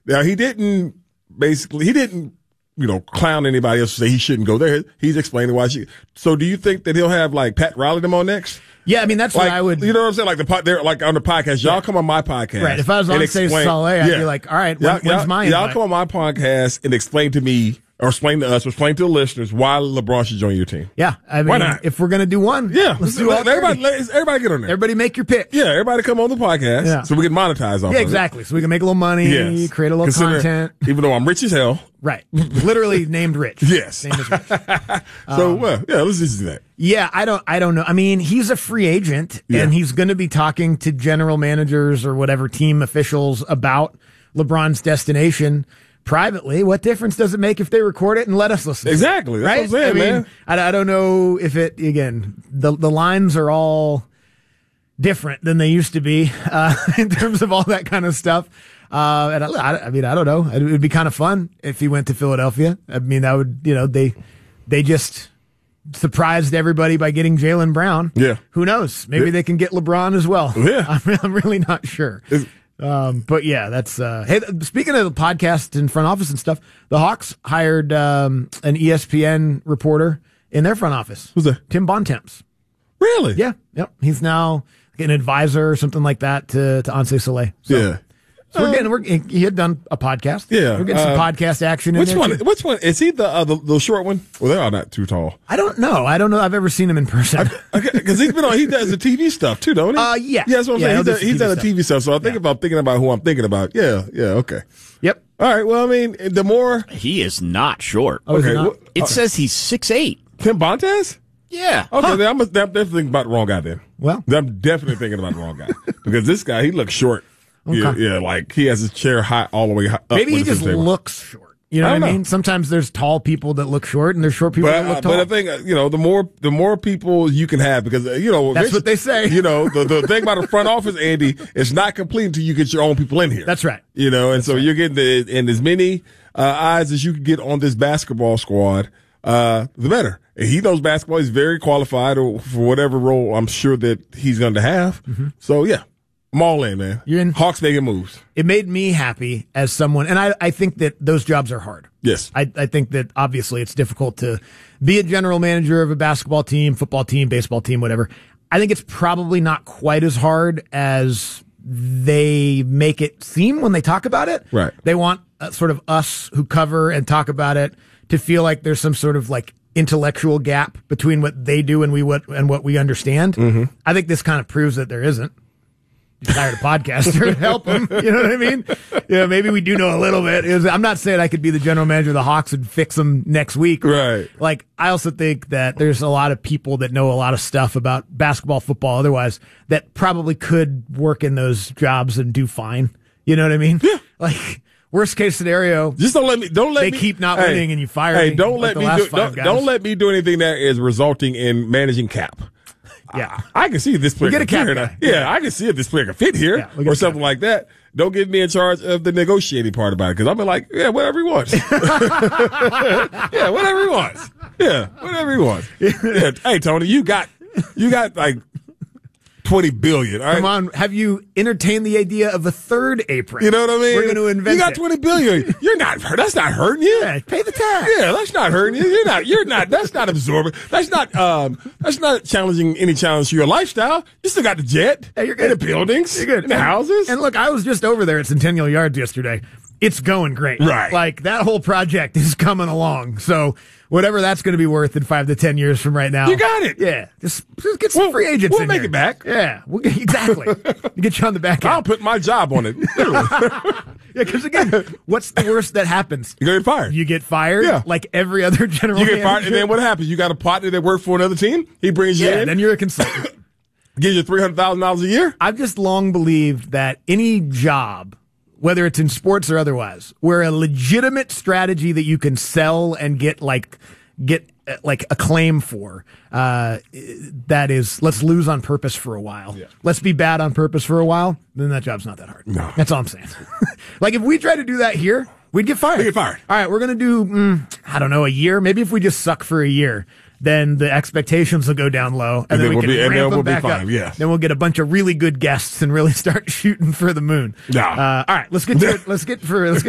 Now, he didn't, clown anybody else to say he shouldn't go there. He's explaining why So do you think that he'll have like Pat Riley them on next? Yeah, I mean, that's what I would. You know what I'm saying? They're like on the podcast. Y'all come on my podcast. Right. If I was on Say Saleh, I'd be like, all right, when's my invite? Y'all come on my podcast and explain to me, or explain to us, or explain to the listeners why LeBron should join your team. Yeah. I mean, why not? If we're going to do one, let's do all everybody get on there. Everybody make your pick. Yeah, everybody come on the podcast so we can monetize off of it. Exactly. So we can make a little money, create a little content. Even though I'm rich as hell. Right. Literally named Rich. Yes. Named as Rich. Let's just do that. Yeah, I don't know. I mean, he's a free agent, and he's going to be talking to general managers or whatever team officials about LeBron's destination privately. What difference does it make if they record it and let us listen? Exactly. That's what I'm saying, man. I don't know if it, again, the lines are all different than they used to be in terms of all that kind of stuff. And I don't know. It would be kind of fun if he went to Philadelphia. I mean, that would, they just surprised everybody by getting Jaylen Brown. Yeah. Who knows? Maybe they can get LeBron as well. Yeah. I'm really not sure. But yeah, that's, hey, speaking of the podcast and front office and stuff, the Hawks hired, an ESPN reporter in their front office. Who's that? Tim Bontemps. Really? Yeah. Yep. He's now an advisor or something like that to Anseh Saleh. So, yeah. So he had done a podcast. Yeah. We're getting some podcast action in there. Which one? Is he the short one? Well, they're all not too tall. I don't know. I've ever seen him in person. Because he does the TV stuff too, don't he? Yeah. Yeah, that's what I'm saying. He's done the TV stuff. So I think if I'm thinking about who I'm thinking about, okay. Yep. All right. Well, I mean, the more. He is not short. Oh, okay. Not? It says he's 6'8". Tim Bontemps? Yeah. Okay, then I'm definitely thinking about the wrong guy then. Well. I'm definitely thinking about the wrong guy. Because this guy, he looks short. Okay. Yeah, like he has his chair high all the way up. Maybe he just looks short. You know what I mean? Sometimes there's tall people that look short, and there's short people that look tall. But I think the more people you can have, because that's what they say. The thing about the front office, Andy, it's not complete until you get your own people in here. That's right. You're getting and as many eyes as you can get on this basketball squad, the better. And he knows basketball. He's very qualified for whatever role I'm sure that he's going to have. Mm-hmm. So yeah. I'm all in, man. You're in. Hawks making moves. It made me happy as someone, and I think that those jobs are hard. Yes. I think that obviously it's difficult to be a general manager of a basketball team, football team, baseball team, whatever. I think it's probably not quite as hard as they make it seem when they talk about it. Right. They want sort of us who cover and talk about it to feel like there's some sort of like intellectual gap between what they do and what we understand. Mm-hmm. I think this kind of proves that there isn't. Just hired a podcaster to help him. You know what I mean? Maybe we do know a little bit. I'm not saying I could be the general manager of the Hawks and fix them next week. Right. Like, I also think that there's a lot of people that know a lot of stuff about basketball, football, otherwise, that probably could work in those jobs and do fine. You know what I mean? Yeah. Like, worst case scenario. Just don't let me. They keep not winning and you fire me. Hey, don't let me do anything that is resulting in managing cap. Yeah, I can see this player. Get a cap guy. Yeah, I can see if this player can fit here or something like that. Don't get me in charge of the negotiating part about it because I'm like, whatever he wants. Whatever he wants. Yeah, whatever he wants. Yeah. Hey, Tony, you got like $20 billion. All right? Come on, have you entertained the idea of a third apron? You know what I mean? We're going to invent. You got $20 billion. You're not. That's not hurting you. Yeah, pay the tax. Yeah, that's not hurting you. You're not. That's not absorbing. That's not challenging any challenge to your lifestyle. You still got the jet. Hey, you're good. And the buildings. You're good. And the houses. And look, I was just over there at Centennial Yards yesterday. It's going great. Right. Like, that whole project is coming along. So, whatever that's going to be worth in 5 to 10 years from right now. You got it. Yeah. Just get some free agents in We'll make here. it back. Yeah. Exactly. Get you on the back end. I'll put my job on it. Yeah, because again, what's the worst that happens? You get fired. You get fired. Yeah. Like every other general You manager. get fired, and then what happens? You got a partner that works for another team. He brings you in. Then you're a consultant. Gives you $300,000 a year. I've just long believed that any job, whether it's in sports or otherwise, where a legitimate strategy that you can sell and get acclaim for, that is, let's lose on purpose for a while. Yeah. Let's be bad on purpose for a while. Then that job's not that hard. No. That's all I'm saying. Like, if we try to do that here, we'd get fired. We get fired. All right, we're going to do, I don't know, a year. Maybe if we just suck for a year, then the expectations will go down low, and then we can ramp them back up. Yes. Then we'll get a bunch of really good guests and really start shooting for the moon. No. All right, let's get to it. Let's get